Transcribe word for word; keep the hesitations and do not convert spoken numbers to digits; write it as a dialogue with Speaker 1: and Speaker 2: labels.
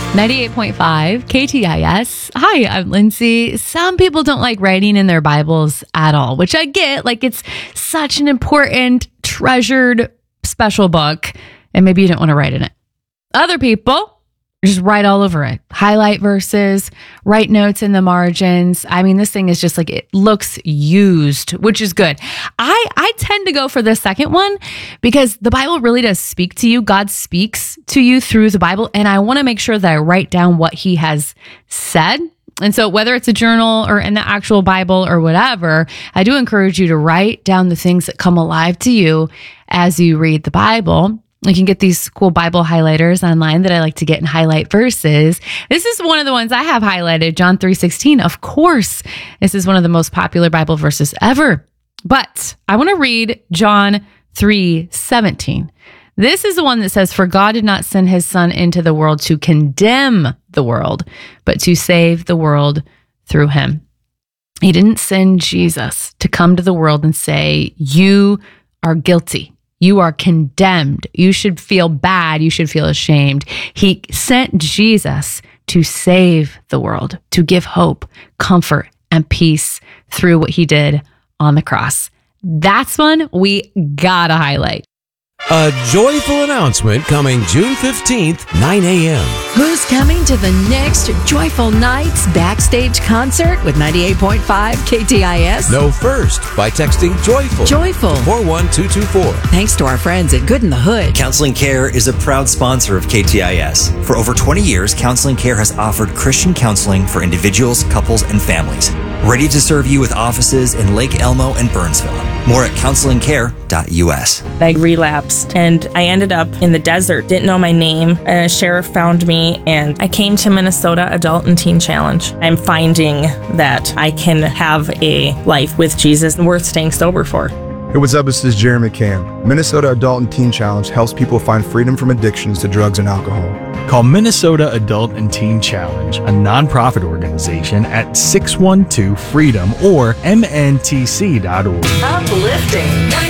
Speaker 1: ninety-eight point five K T I S. Hi, I'm Lindsay. Some people don't like writing in their Bibles at all, which I get. Like, it's such an important, treasured, special book, and maybe you don't want to write in it. Other people just write all over it. Highlight verses, write notes in the margins. I mean, this thing is just like, it looks used, which is good. I, I tend to go for the second one because the Bible really does speak to you. God speaks to you through the Bible. And I want to make sure that I write down what he has said. And so whether it's a journal or in the actual Bible or whatever, I do encourage you to write down the things that come alive to you as you read the Bible. You can get these cool Bible highlighters online that I like to get and highlight verses. This is one of the ones I have highlighted, John three sixteen. Of course, this is one of the most popular Bible verses ever. But I want to read John three seventeen. This is the one that says, "For God did not send his son into the world to condemn the world, but to save the world through him." He didn't send Jesus to come to the world and say, "You are guilty. You are condemned. You should feel bad. You should feel ashamed." He sent Jesus to save the world, to give hope, comfort, and peace through what he did on the cross. That's one we gotta highlight.
Speaker 2: A joyful announcement coming June fifteenth, nine a.m.
Speaker 3: Who's coming to the next Joyful Nights backstage concert with ninety-eight point five K T I S?
Speaker 2: Know first by texting JOYFUL.
Speaker 3: Joyful.
Speaker 2: four one two two four.
Speaker 3: Thanks to our friends at Good in the Hood.
Speaker 4: Counseling Care is a proud sponsor of K T I S. For over twenty years, Counseling Care has offered Christian counseling for individuals, couples, and families. Ready to serve you with offices in Lake Elmo and Burnsville. More at counseling care dot U S.
Speaker 5: I relapsed and I ended up in the desert, didn't know my name, and a sheriff found me and I came to Minnesota Adult and Teen Challenge. I'm finding that I can have a life with Jesus worth staying sober for.
Speaker 6: Hey, what's up? This is Jeremy McCann. Minnesota Adult and Teen Challenge helps people find freedom from addictions to drugs and alcohol.
Speaker 7: Call Minnesota Adult and Teen Challenge, a nonprofit organization, at six one two freedom or M N T C dot org.
Speaker 3: Uplifting.